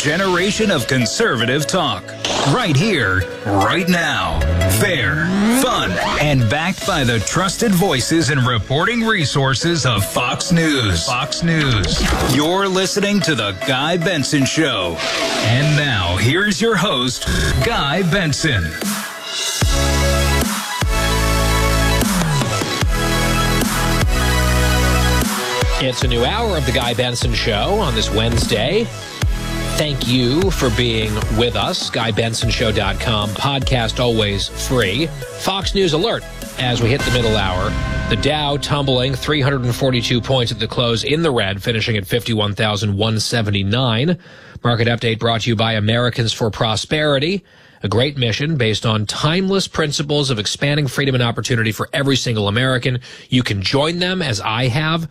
generation of conservative talk. Right here, right now. Fair, fun, and backed by the trusted voices and reporting resources of Fox News. Fox News. You're listening to The Guy Benson Show. And now, here's your host, Guy Benson. It's a new hour of The Guy Benson Show on this Wednesday. Thank you for being with us. GuyBensonShow.com. Podcast always free. Fox News alert as we hit the middle hour. The Dow tumbling 342 points at the close in the red, finishing at 51,179. Market update brought to you by Americans for Prosperity. A great mission based on timeless principles of expanding freedom and opportunity for every single American. You can join them, as I have,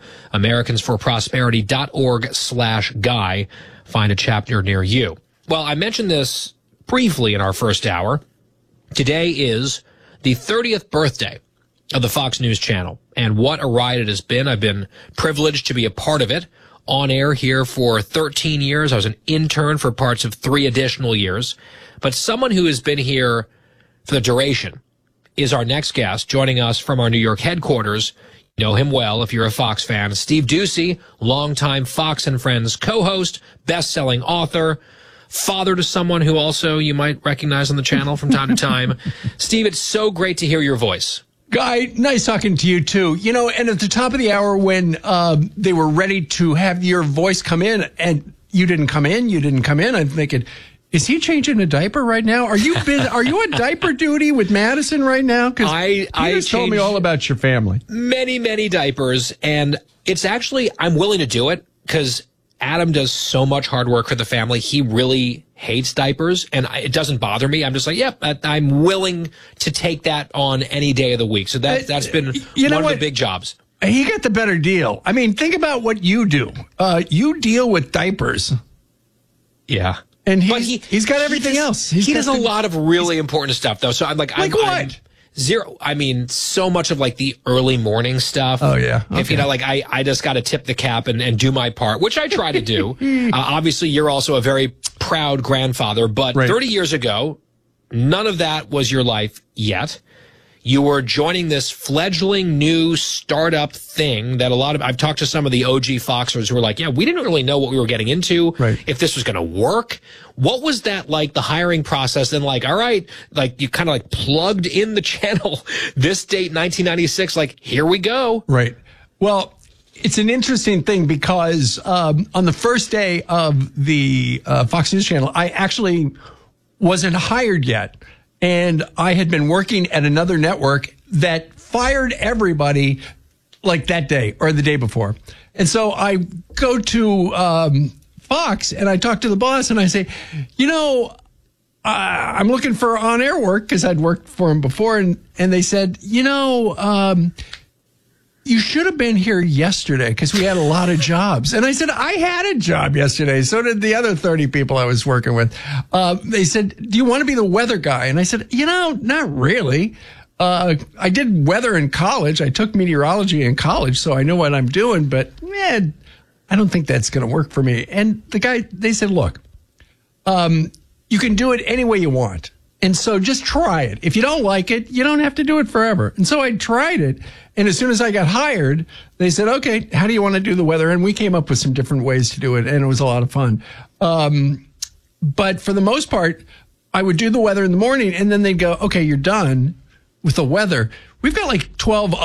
americansforprosperity.org/guy. Find a chapter near you. Well, I mentioned this briefly in our first hour. Today is the 30th birthday of the Fox News Channel, and what a ride it has been. I've been privileged to be a part of it. On air here for 13 years. I was an intern for parts of 3 additional years. But someone who has been here for the duration is our next guest, joining us from our New York headquarters. You know him well if you're a Fox fan. Steve Doocy, longtime Fox and Friends co-host, best-selling author, father to someone who also you might recognize on the channel from time to time. Steve, it's so great to hear your voice. Guy, nice talking to you, too. You know, and at the top of the hour when they were ready to have your voice come in and you didn't come in, I'm thinking, is he changing a diaper right now? Are you on diaper duty with Madison right now? Because I just told me all about your family. Many, many diapers. And it's actually, I'm willing to do it because Adam does so much hard work for the family. He really hates diapers, and it doesn't bother me. I'm just like, yep, I'm willing to take that on any day of the week. So that's been one of the big jobs. He got the better deal. I mean, think about what you do. You deal with diapers. Yeah. And he's got everything else. He does a lot of really important stuff, though. So I'm like what? I mean, so much of like the early morning stuff. Oh, yeah. Okay. If, I just got to tip the cap and do my part, which I try to do. Obviously, you're also a very proud grandfather, but right. 30 years ago, none of that was your life yet. You were joining this fledgling new startup thing that I've talked to some of the OG Foxers who were like, yeah, we didn't really know what we were getting into, right. If this was going to work. What was that like, the hiring process? And like, all right, like you kind of like plugged in the channel, this date, 1996, like, here we go. Right. Well, it's an interesting thing because on the first day of the Fox News Channel, I actually wasn't hired yet. And I had been working at another network that fired everybody like that day or the day before. And so I go to Fox and I talk to the boss and I say, I'm looking for on-air work because I'd worked for him before. And they said, you should have been here yesterday because we had a lot of jobs. And I said, I had a job yesterday. So did the other 30 people I was working with. They said, do you want to be the weather guy? And I said, not really. I did weather in college. I took meteorology in college, so I know what I'm doing. But, I don't think that's going to work for me. And they said, look, you can do it any way you want. And so just try it. If you don't like it, you don't have to do it forever. And so I tried it. And as soon as I got hired, they said, okay, how do you want to do the weather? And we came up with some different ways to do it. And it was a lot of fun. But for the most part, I would do the weather in the morning and then they'd go, okay, you're done with the weather. We've got like 12